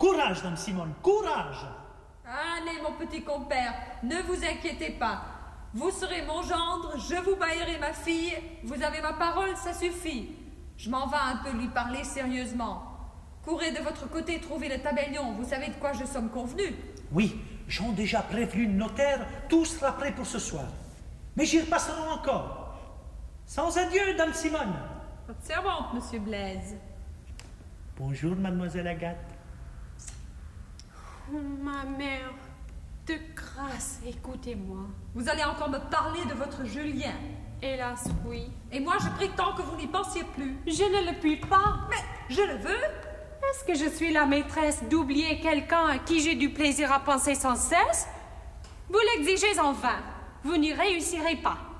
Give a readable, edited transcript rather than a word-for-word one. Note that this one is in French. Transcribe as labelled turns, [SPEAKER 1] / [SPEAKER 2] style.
[SPEAKER 1] Courage, dame Simone, courage!
[SPEAKER 2] Allez, mon petit compère, ne vous inquiétez pas. Vous serez mon gendre, je vous baillerai ma fille. Vous avez ma parole, ça suffit. Je m'en vais un peu lui parler sérieusement. Courez de votre côté trouver le tabellion. Vous savez de quoi je sommes convenus.
[SPEAKER 1] Oui, j'ai déjà prévenu le notaire, tout sera prêt pour ce soir. Mais j'y repasserai encore. Sans adieu, dame Simone.
[SPEAKER 2] Votre servante, monsieur Blaise.
[SPEAKER 1] Bonjour, mademoiselle Agathe.
[SPEAKER 3] Oh, ma mère, de grâce, écoutez-moi.
[SPEAKER 2] Vous allez encore me parler de votre Julien.
[SPEAKER 3] Hélas, oui.
[SPEAKER 2] Et moi, je prétends que vous n'y pensiez plus.
[SPEAKER 3] Je ne le puis pas.
[SPEAKER 2] Mais je le veux.
[SPEAKER 3] Est-ce que je suis la maîtresse d'oublier quelqu'un à qui j'ai du plaisir à penser sans cesse? Vous l'exigez en vain. Vous n'y réussirez pas.